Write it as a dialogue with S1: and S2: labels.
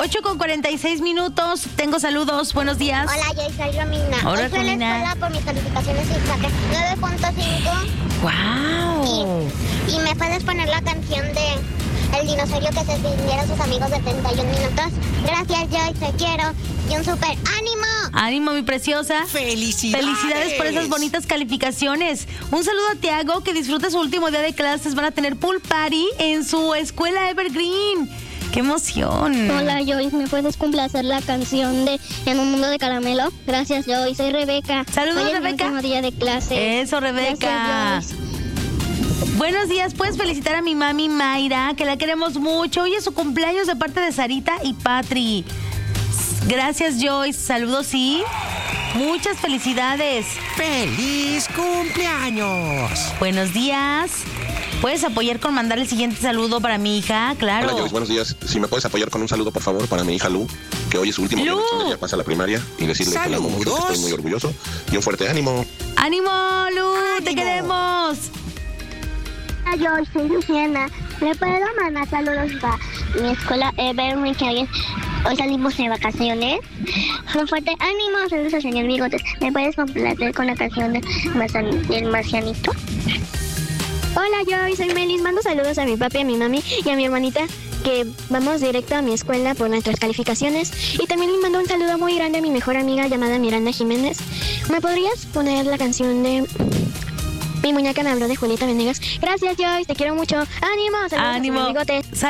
S1: 8:46. Tengo saludos. Buenos días.
S2: Hola, yo soy Romina.
S1: Hola,
S2: Hoy fui a la
S1: Romina.
S2: escuela por mis calificaciones y saqué 9.5.
S1: ¡Wow!
S2: Y me puedes poner la canción de El dinosaurio que se extinguieron sus amigos de 31 minutos. Gracias, Joy, te quiero. Y un súper ánimo.
S1: Ánimo, mi preciosa. Felicidades por esas bonitas calificaciones. Un saludo a Tiago, que disfruta su último día de clases. Van a tener pool party en su escuela Evergreen. ¡Qué emoción!
S3: Hola, Joyce, ¿me puedes complacer la canción de En un mundo de caramelo? Gracias, Joyce. Soy Rebeca.
S1: Saludos,
S3: Hoy es mi
S1: Rebeca.
S3: último día de clase.
S1: Eso, Rebeca.
S3: Gracias, Joyce.
S1: Buenos días, puedes felicitar a mi mami Mayra, que la queremos mucho. Hoy es su cumpleaños de parte de Sarita y Patri. Gracias, Joyce. Saludos y muchas felicidades.
S4: ¡Feliz cumpleaños!
S1: Buenos días. ¿Puedes apoyar con mandar el siguiente saludo para mi hija? Claro.
S5: Hola, Joyce, buenos días. Si me puedes apoyar con un saludo, por favor, para mi hija Lu, que hoy es su último día de clases, ya pasa a la primaria, y decirle que la amo mucho, que estoy muy orgulloso. Y un fuerte ánimo.
S1: ¡Ánimo, Lu! ¡Te queremos!
S2: Hola, Joy, soy Luciana. ¿Me puedo mandar saludos para mi escuela Evergreen, que hoy salimos de vacaciones? Un fuerte ánimo, saludos al señor Bigotes. ¿Me puedes complacer con la canción del Marcianito?
S3: Hola, Joyce, soy Melis. Mando saludos a mi papi, a mi mami y a mi hermanita, que vamos directo a mi escuela por nuestras calificaciones. Y también le mando un saludo muy grande a mi mejor amiga llamada Miranda Jiménez. ¿Me podrías poner la canción de Mi muñeca me habló de Julieta Venegas? Gracias, Joyce, te quiero mucho. ¡Ánimo! Saludos a
S1: ¡Ánimo!
S3: señor Bigotes.